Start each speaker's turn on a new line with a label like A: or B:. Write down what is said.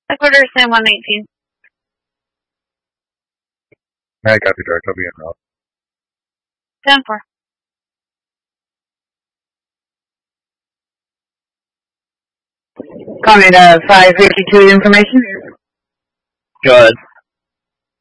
A: Headquarters San 119.
B: I copy, Direct. I'll be en route.
A: 10-4.
C: Coming 552 information.
D: Go ahead.